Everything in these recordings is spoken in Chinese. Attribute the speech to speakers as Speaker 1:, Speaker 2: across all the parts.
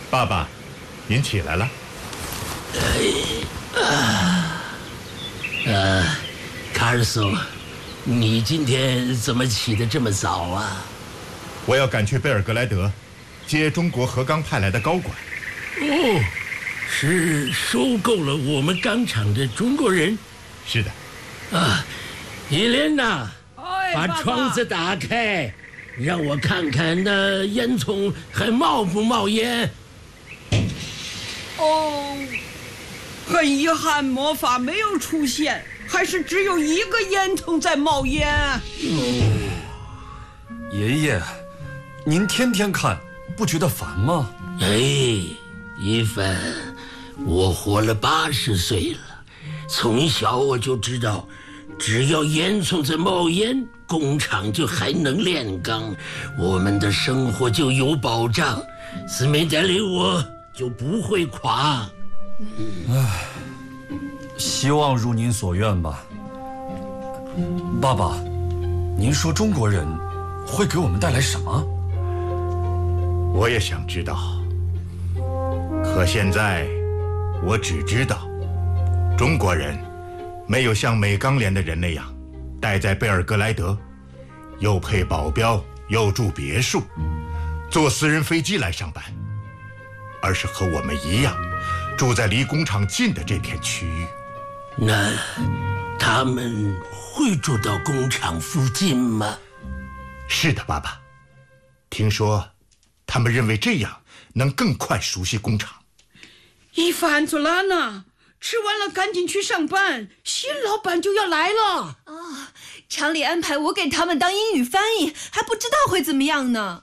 Speaker 1: 爸爸，您起来了。
Speaker 2: 卡尔松，你今天怎么起得这么早啊？
Speaker 1: 我要赶去贝尔格莱德，接中国核钢派来的高管。
Speaker 2: 哦，是收购了我们钢厂的中国人？
Speaker 1: 是的。
Speaker 2: 伊莲娜，把窗子打开，让我看看那烟囱还冒不冒烟。
Speaker 3: 哦，很遗憾，魔法没有出现，还是只有一个烟囱在冒烟。
Speaker 4: 爷爷，您天天看，不觉得烦吗？
Speaker 2: 一凡，我活了80岁了，从小我就知道，只要烟囱在冒烟，工厂就还能炼钢，我们的生活就有保障，斯梅代雷沃就不会垮。
Speaker 4: 希望如您所愿吧。爸爸，您说中国人会给我们带来什么？
Speaker 1: 我也想知道，可现在我只知道，中国人没有像美钢联的人那样待在贝尔格莱德，又配保镖，又住别墅，坐私人飞机来上班，而是和我们一样住在离工厂近的这片区域。
Speaker 2: 那他们会住到工厂附近吗？
Speaker 1: 是的，爸爸。听说他们认为这样能更快熟悉工厂。
Speaker 3: 伊凡佐拉娜，吃完了赶紧去上班，新老板就要来了。
Speaker 5: 厂里安排我给他们当英语翻译，还不知道会怎么样呢。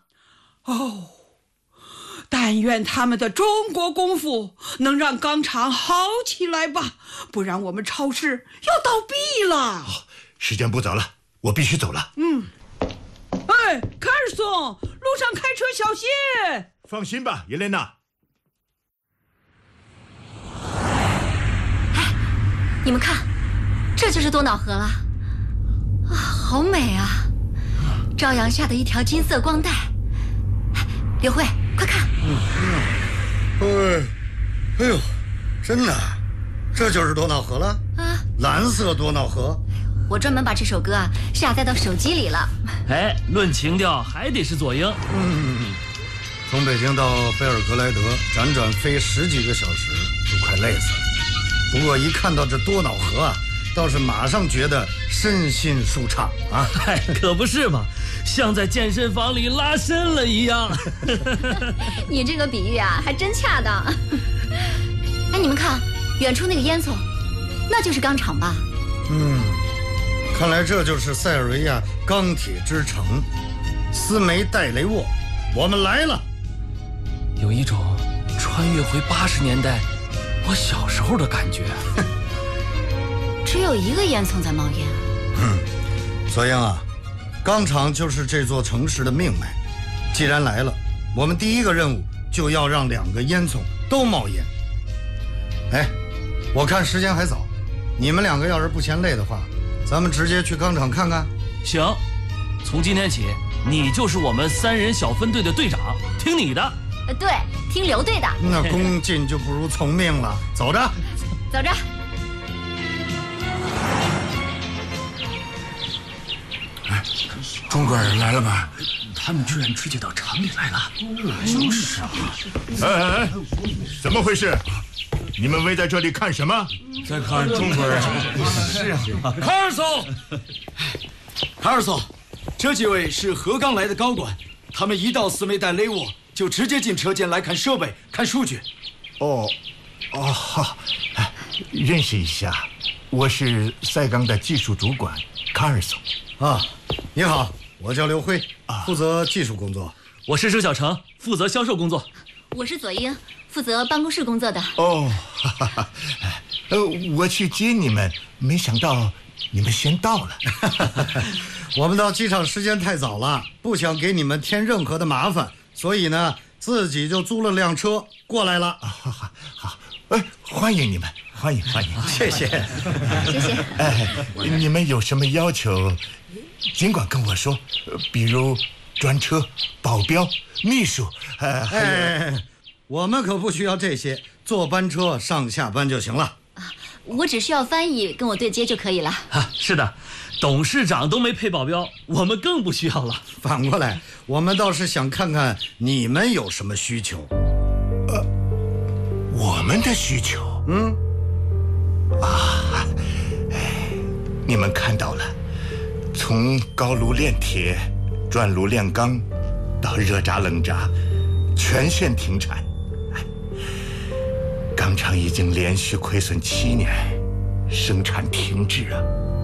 Speaker 3: 但愿他们的中国功夫能让钢厂好起来吧，不然我们超市要倒闭了。
Speaker 1: 时间不早了，我必须走了。
Speaker 3: 卡尔松，路上开车小心。
Speaker 1: 放心吧，耶莲娜。
Speaker 6: 你们看，这就是多瑙河了。好美啊！朝阳下的一条金色光带。刘慧，快看！
Speaker 7: 哎呦，真的，这就是多瑙河了啊！蓝色多瑙河。
Speaker 6: 我专门把这首歌下载到手机里了。
Speaker 8: 论情调还得是左英。
Speaker 7: 从北京到贝尔格莱德辗转飞10几个小时，都快累死了。不过一看到这多瑙河啊，倒是马上觉得身心舒畅啊！
Speaker 8: 可不是嘛，像在健身房里拉伸了一样。
Speaker 6: 你这个比喻啊，还真恰当。你们看，远处那个烟囱，那就是钢厂吧？
Speaker 7: 看来这就是塞尔维亚钢铁之城，斯梅代雷沃，我们来了。
Speaker 8: 有一种穿越回80年代我小时候的感觉。
Speaker 6: 只有一个烟囱在冒烟。
Speaker 7: 左英啊，钢厂就是这座城市的命脉。既然来了，我们第一个任务就要让2个烟囱都冒烟。我看时间还早，你们2个要是不嫌累的话，咱们直接去钢厂看看。
Speaker 8: 行，从今天起，你就是我们3人小分队的队长，听你的。
Speaker 6: 对，听刘队的。
Speaker 7: 那恭敬就不如从命了。走着，
Speaker 6: 走着。
Speaker 9: 中国人来了吗？
Speaker 8: 他们居然直接到厂里来了。
Speaker 9: 就是啊。
Speaker 1: 怎么回事？你们围在这里看什么？
Speaker 9: 在看中国人。
Speaker 4: 是啊。
Speaker 9: 卡尔松，卡尔松，这几位是核钢来的高管，他们一到斯梅代雷沃就直接进车间来看设备、看数据。
Speaker 1: 好，认识一下，我是塞钢的技术主管卡尔松。
Speaker 7: 你好，我叫刘辉，负责技术工作。
Speaker 8: 我是周小成，负责销售工作。
Speaker 6: 我是左英，负责办公室工作的。
Speaker 1: 我去接你们，没想到你们先到了。
Speaker 7: 我们到机场时间太早了，不想给你们添任何的麻烦，所以呢，自己就租了辆车过来了。
Speaker 1: 好，欢迎你们，欢迎，
Speaker 7: 谢谢，
Speaker 6: 谢谢。
Speaker 1: 你们有什么要求，尽管跟我说，比如专车、保镖、秘书，
Speaker 7: 我们可不需要这些，坐班车上下班就行了。
Speaker 6: 我只需要翻译跟我对接就可以了。
Speaker 8: 是的，董事长都没配保镖，我们更不需要了。
Speaker 7: 反过来，我们倒是想看看你们有什么需求。
Speaker 1: 我们的需求？你们看到了，从高炉炼铁、转炉炼钢，到热轧冷轧，全线停产。钢厂已经连续亏损7年，生产停滞啊。